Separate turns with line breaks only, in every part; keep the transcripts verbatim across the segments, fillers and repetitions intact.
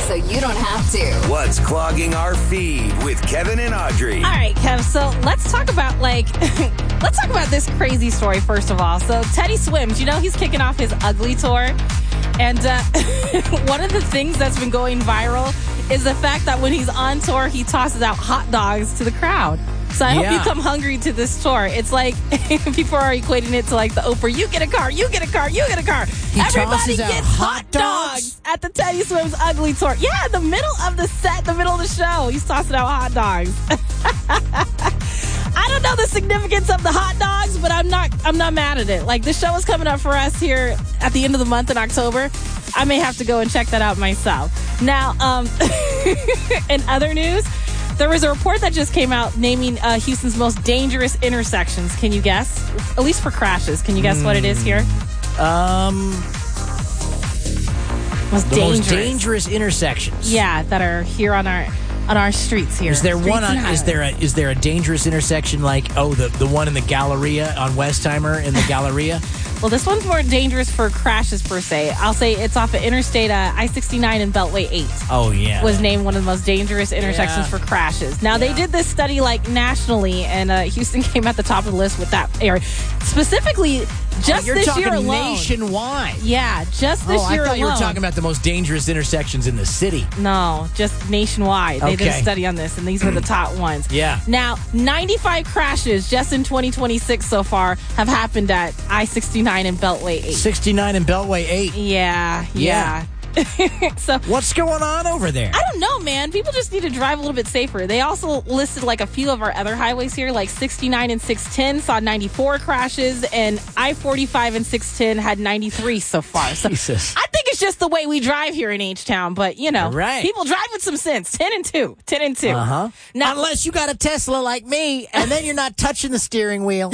so you don't have to.
What's clogging our feed with Kevin and Audrey?
All right, Kev, so let's talk about, like, let's talk about this crazy story, first of all. So Teddy Swims, you know, he's kicking off his Ugly Tour. And uh, one of the things that's been going viral is the fact that when he's on tour, he tosses out hot dogs to the crowd. So I
Yeah.
hope you come hungry to this tour. It's like people are equating it to like the Oprah, you get a car, you get a car, you get a car.
He
Everybody
tosses out
gets
hot
hot
dogs?
dogs at the Teddy Swims Ugly Tour. Yeah, in the middle of the set, the middle of the show, he's tossing out hot dogs. I don't know the significance of the hot dogs, but I'm not I'm not mad at it. Like, the show is coming up for us here at the end of the month in October. I may have to go and check that out myself. Now, um, in other news, there was a report that just came out naming uh, Houston's most dangerous intersections. Can you guess? At least for crashes. Can you guess mm. what it is here?
Um,
most
the
dangerous.
most dangerous intersections.
Yeah, that are here on our on our streets here.
Is there
Streets
one? On,
and
is there a is there a dangerous intersection like oh the the one in the Galleria on Westheimer in the Galleria?
Well, this one's more dangerous for crashes, per se. I'll say it's off of Interstate uh, I sixty-nine and Beltway eight.
Oh, yeah.
Was named one of the most dangerous intersections
Yeah.
for crashes. Now,
Yeah.
they did this study, like, nationally, and uh, Houston came at the top of the list with that area. Specifically, just
oh, you're
this
talking
year alone.
nationwide.
Yeah, just this
oh,
year
I thought
alone.
you were talking about the most dangerous intersections in the city.
No, just nationwide. They did a
Okay.
study on this, and these were the top ones.
Yeah.
Now, ninety-five crashes just in twenty twenty-six so far have happened at I sixty-nine and Beltway eight.
sixty-nine and Beltway eight.
Yeah, yeah. So
What's going on over there?
I don't know, man. People just need to drive a little bit safer. They also listed like a few of our other highways here, like sixty-nine and six ten saw ninety-four crashes, and I forty-five and six ten had ninety-three so far. So
Jesus.
I think it's just the way we drive here in H-Town, but you know,
Right.
people drive with some sense. ten and two. ten and two.
Uh-huh.
Now,
Unless you got a Tesla like me, and then you're not touching the steering wheel.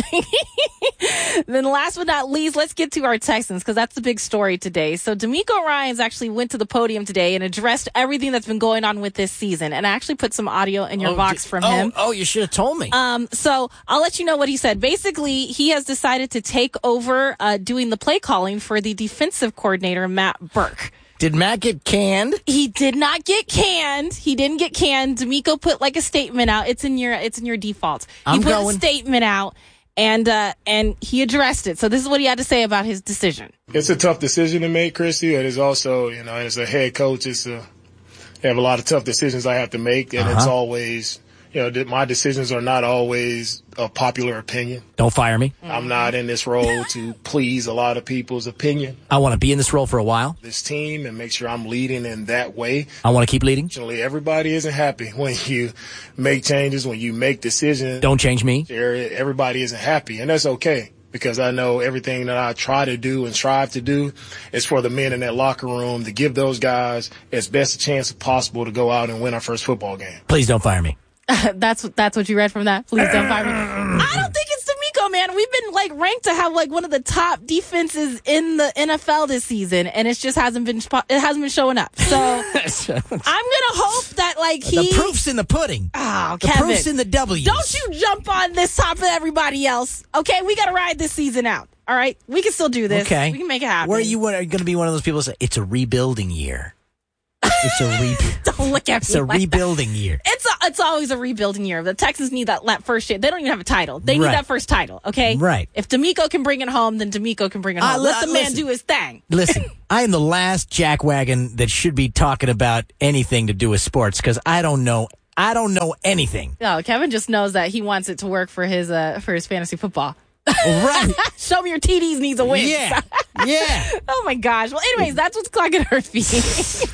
then last but not least, let's get to our Texans, because that's the big story today. So D'Amico Ryans actually went to the podium today and addressed everything that's been going on with this season. And I actually put some audio in your
Oh,
box
di-
from
oh,
him.
Oh, you should have told me.
Um, so I'll let you know what he said. Basically, he has decided to take over uh, doing the play calling for the defensive coordinator, Matt Burke.
Did Matt get canned?
He did not get canned. He didn't get canned. D'Amico put like a statement out. It's in your it's in your defaults. He
I'm
put
going.
a statement out, and uh, and he addressed it. So this is what he had to say about his decision.
It's a tough decision to make, Christy. It is also, you know, as a head coach, it's a, I have a lot of tough decisions I have to make, and
Uh-huh.
it's always, you know, th- my decisions are not always a popular opinion.
Don't fire me.
I'm not in this role to please a lot of people's opinion.
I want to be in this role for a while.
This team and make sure I'm leading in that way.
I want to keep leading.
Unfortunately, everybody isn't happy when you make changes, when you make decisions.
Don't change me.
Everybody isn't happy, and that's okay. Because I know everything that I try to do and strive to do is for the men in that locker room to give those guys as best a chance as possible to go out and win our first football game.
Please don't fire me.
that's that's what you read from that. Please don't fire me. I don't think it's D'Amico, man. We've been like ranked to have like one of the top defenses in the N F L this season, and it just hasn't been it hasn't been showing up. So I'm gonna hope that like he
The proof's in the pudding.
Oh,
the
Kevin,
proof's in the W's.
Don't you jump on this top of everybody else. Okay, we got to ride this season out. All right, we can still do this.
Okay,
we can make it happen.
Where you are going to be one of those people that say it's a rebuilding year? It's a re-
Don't look at me.
It's a
like
rebuilding
that.
year.
It's a, it's always a rebuilding year. The Texans need that, that first year. They don't even have a title. They need
Right.
that first title. Okay,
Right.
If D'Amico can bring it home, then D'Amico can bring it
Uh,
home. Let
uh,
the man
listen.
do his thing.
Listen, I am the last jackwagon that should be talking about anything to do with sports because I don't know. I don't know anything.
No, Kevin just knows that he wants it to work for his uh, for his fantasy football.
Right.
Show me your T Ds needs a win.
Yeah. Yeah.
Oh my gosh. Well, anyways, that's what's clogging our feet.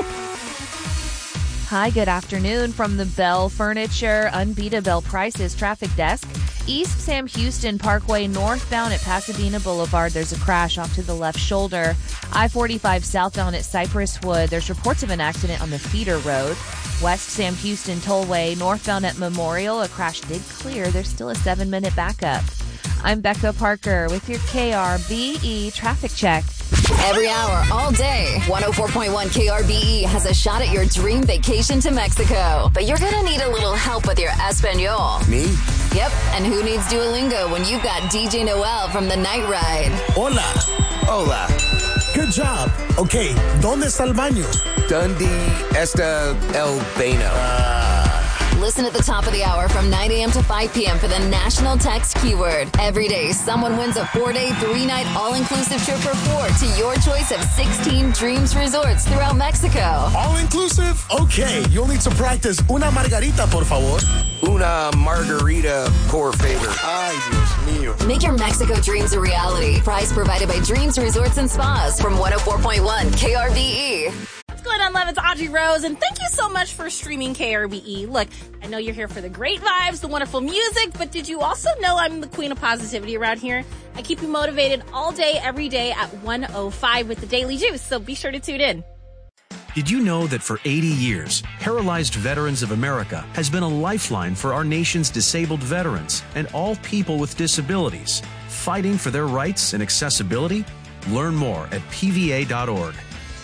Hi, good afternoon from the Bell Furniture Unbeatable Prices Traffic Desk. East Sam Houston Parkway northbound at Pasadena Boulevard, there's a crash off to the left shoulder. I forty-five southbound at Cypress Wood, there's reports of an accident on the feeder road. West Sam Houston Tollway northbound at Memorial, a crash did clear. There's still a seven-minute backup. I'm Becca Parker with your K R B E traffic check.
Every hour, all day, one oh four point one K R B E has a shot at your dream vacation to Mexico. But you're going to need a little help with your Espanol.
Me?
Yep, and who needs Duolingo when you've got D J Noel from The Night Ride?
Hola. Hola.
Good job. Okay, ¿dónde está el baño?
Dundee está el baño.
Listen at the top of the hour from nine a.m. to five p.m. for the National Text Keyword. Every day, someone wins a four-day, three-night, all-inclusive trip for four to your choice of sixteen Dreams Resorts throughout Mexico.
All-inclusive? Okay, you'll need to practice una margarita, por favor.
Una margarita, por favor.
Ay, Dios mío.
Make your Mexico dreams a reality. Prize provided by Dreams Resorts and Spas from one oh four point one K R B E.
What's going on, love? It's Audrey Rose, and thank you so much for streaming K R B E. Look, I know you're here for the great vibes, the wonderful music, but did you also know I'm the queen of positivity around here? I keep you motivated all day, every day at one oh five with the Daily Juice, so be sure to tune in.
Did you know that for eighty years, Paralyzed Veterans of America has been a lifeline for our nation's disabled veterans and all people with disabilities, fighting for their rights and accessibility? Learn more at P V A dot org.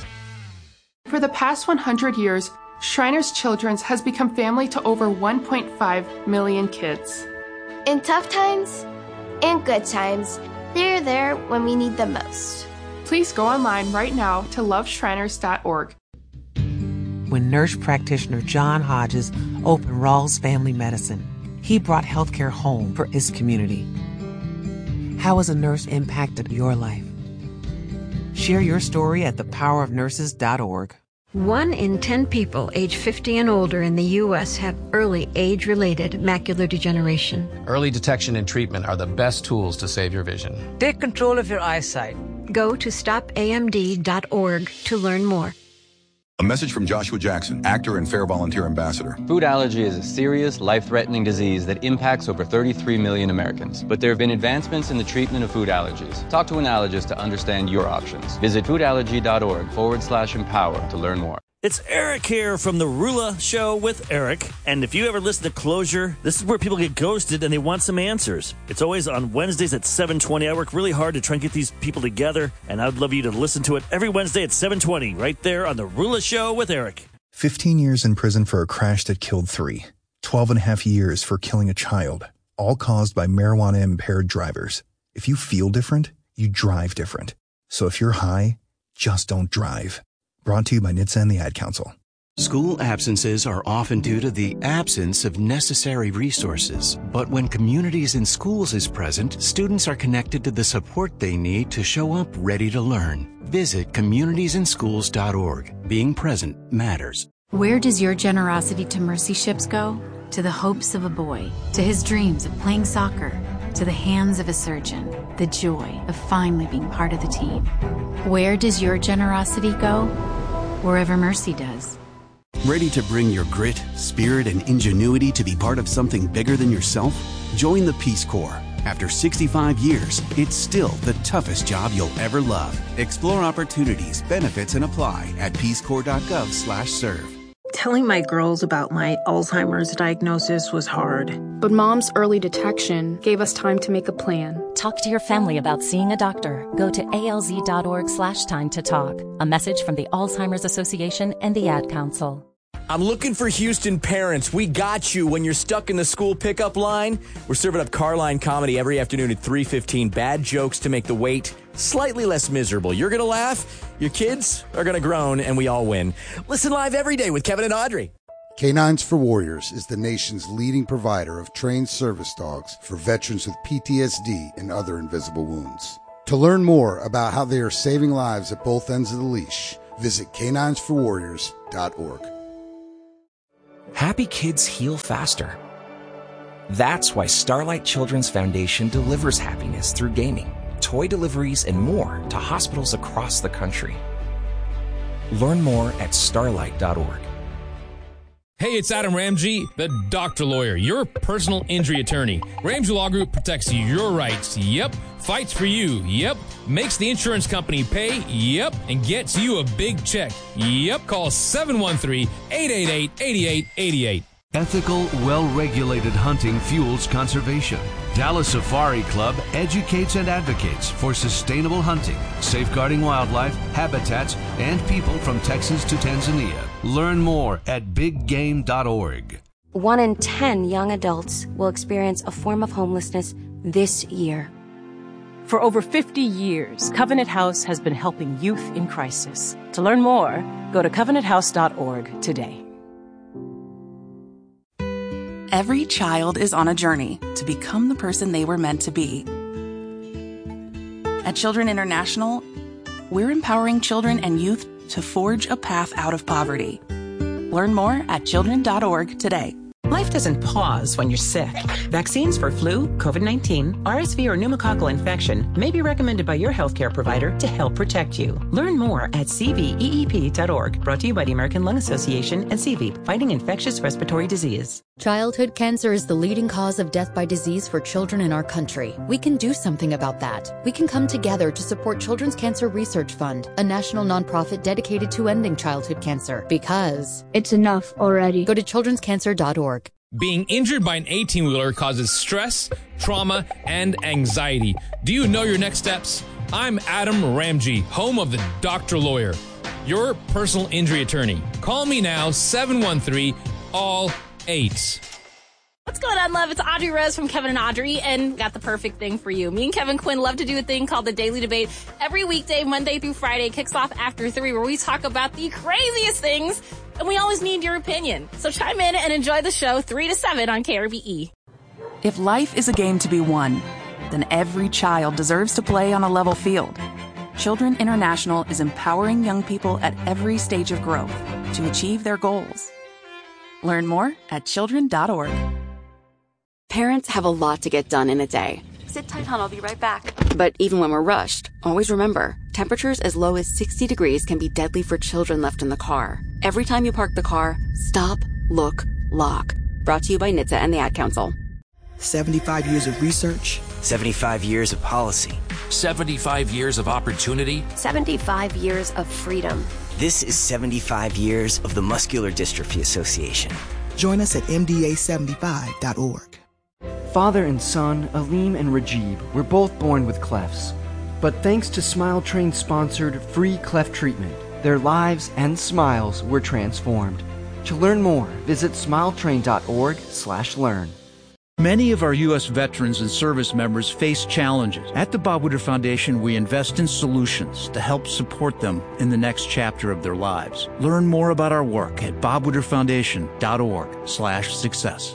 For the past one hundred years, Shriners Children's has become family to over one point five million kids.
In tough times and good times, they're there when we need them most.
Please go online right now to love shriners dot org.
When nurse practitioner John Hodges opened Rawls Family Medicine, he brought healthcare home for his community. How has a nurse impacted your life? Share your story at the power of nurses dot org.
One in ten people age fifty and older in the U S have early age-related macular degeneration.
Early detection and treatment are the best tools to save your vision.
Take control of your eyesight. Go to stop A M D dot org to learn more.
A message from Joshua Jackson, actor and Fair Volunteer Ambassador.
Food allergy is a serious, life-threatening disease that impacts over thirty-three million Americans. But there have been advancements in the treatment of food allergies. Talk to an allergist to understand your options. Visit food allergy dot org forward slash empower to learn more.
It's Eric here from The Rula Show with Eric. And if you ever listen to Closure, this is where people get ghosted and they want some answers. It's always on Wednesdays at seven twenty. I work really hard to try and get these people together, and I would love you to listen to it every Wednesday at seven twenty, right there on The Rula Show with Eric.
fifteen years in prison for a crash that killed three. twelve and a half years for killing a child, all caused by marijuana-impaired drivers. If you feel different, you drive different. So if you're high, just don't drive. Brought to you by N H T S A and the Ad Council.
School absences are often due to the absence of necessary resources. But when Communities in Schools is present, students are connected to the support they need to show up ready to learn. Visit communities in schools dot org. Being present matters.
Where does your generosity to Mercy Ships go? To the hopes of a boy, to his dreams of playing soccer, to the hands of a surgeon, the joy of finally being part of the team. Where does your generosity go? Wherever Mercy does.
Ready to bring your grit, spirit, and ingenuity to be part of something bigger than yourself? Join the Peace Corps. After sixty-five years, it's still the toughest job you'll ever love. Explore opportunities, benefits, and apply at peace corps dot gov slash serve.
Telling my girls about my Alzheimer's diagnosis was hard.
But Mom's early detection gave us time to make a plan.
Talk to your family about seeing a doctor. Go to A L Z dot org slash time to talk. A message from the Alzheimer's Association and the Ad Council.
I'm looking for Houston parents. We got you when you're stuck in the school pickup line. We're serving up Carline comedy every afternoon at three fifteen. Bad jokes to make the wait slightly less miserable. You're going to laugh, your kids are going to groan, and we all win. Listen live every day with Kevin and Audrey.
Canines for Warriors is the nation's leading provider of trained service dogs for veterans with P T S D and other invisible wounds. To learn more about how they are saving lives at both ends of the leash, visit canines for warriors dot org.
Happy kids heal faster. That's why Starlight Children's Foundation delivers happiness through gaming, toy deliveries, and more to hospitals across the country. Learn more at starlight dot org.
Hey, it's Adam Ramsey, the doctor lawyer, your personal injury attorney. Ramsey Law Group protects your rights. Yep. Fights for you. Yep. Makes the insurance company pay. Yep. And gets you a big check. Yep. Call seven one three, eight eight eight, eight eight eight eight.
Ethical, well-regulated hunting fuels conservation. Dallas Safari Club educates and advocates for sustainable hunting, safeguarding wildlife, habitats, and people from Texas to Tanzania. Learn more at big game dot org.
One in ten young adults will experience a form of homelessness this year.
For over fifty years, Covenant House has been helping youth in crisis. To learn more, go to covenant house dot org today.
Every child is on a journey to become the person they were meant to be. At Children International, we're empowering children and youth to forge a path out of poverty. Learn more at children dot org today.
Life doesn't pause when you're sick. Vaccines for flu, COVID nineteen, R S V, or pneumococcal infection may be recommended by your healthcare provider to help protect you. Learn more at c v e e p dot org, brought to you by the American Lung Association and C V, fighting infectious respiratory disease.
Childhood cancer is the leading cause of death by disease for children in our country. We can do something about that. We can come together to support Children's Cancer Research Fund, a national nonprofit dedicated to ending childhood cancer. Because
it's enough already.
Go to children's cancer dot org.
Being injured by an eighteen-wheeler causes stress, trauma, and anxiety. Do you know your next steps? I'm Adam Ramji, home of the Doctor Lawyer, your personal injury attorney. Call me now, seven one three, all eight.
What's going on, love? It's Audrey Rose from Kevin and Audrey, and got the perfect thing for you. Me and Kevin Quinn love to do a thing called the Daily Debate. Every weekday, Monday through Friday, kicks off after three, where we talk about the craziest things, and we always need your opinion. So chime in and enjoy the show three to seven on K R B E.
If life is a game to be won, then every child deserves to play on a level field. Children International is empowering young people at every stage of growth to achieve their goals. Learn more at children dot org.
Parents have a lot to get done in a day.
Sit tight, hon. I'll be right back.
But even when we're rushed, always remember, temperatures as low as sixty degrees can be deadly for children left in the car. Every time you park the car, stop, look, lock. Brought to you by N H T S A and the Ad Council.
seventy-five years of research.
seventy-five years of policy.
seventy-five years of opportunity.
seventy-five years of freedom.
This is seventy-five years of the Muscular Dystrophy Association.
Join us at m d a seventy-five dot org.
Father and son, Aleem and Rajib, were both born with clefts. But thanks to Smile Train-sponsored free cleft treatment, their lives and smiles were transformed. To learn more, visit smile train dot org slash learn.
Many of our U S veterans and service members face challenges. At the Bob Woodruff Foundation, we invest in solutions to help support them in the next chapter of their lives. Learn more about our work at bob woodruff foundation dot org slash success.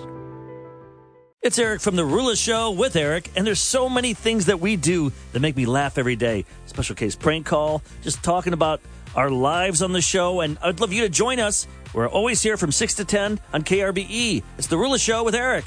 It's Eric from The Rula Show with Eric, and there's so many things that we do that make me laugh every day. Special case prank call, just talking about our lives on the show, and I'd love you to join us. We're always here from six to ten on K R B E. It's The Rula Show with Eric.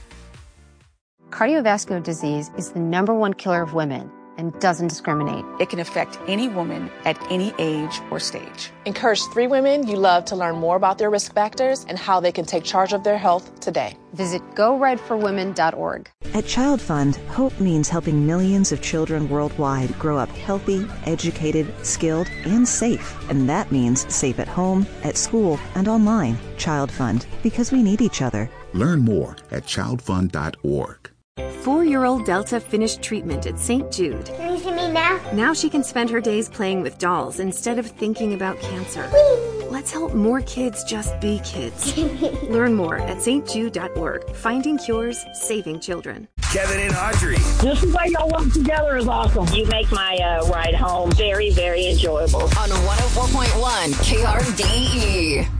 Cardiovascular disease is the number one killer of women and doesn't discriminate.
It can affect any woman at any age or stage.
Encourage three women you love to learn more about their risk factors and how they can take charge of their health today.
Visit go red for women dot org.
At Child Fund, hope means helping millions of children worldwide grow up healthy, educated, skilled, and safe. And that means safe at home, at school, and online. Child Fund, because we need each other.
Learn more at child fund dot org.
Four-year-old Delta finished treatment at Saint Jude.
Can you see me now?
Now she can spend her days playing with dolls instead of thinking about cancer. Whee! Let's help more kids just be kids. Learn more at st jude dot org. Finding cures, saving children.
Kevin and Audrey.
Just the way y'all work together is awesome. You make my uh, ride home very, very enjoyable.
On one oh four point one K R D E.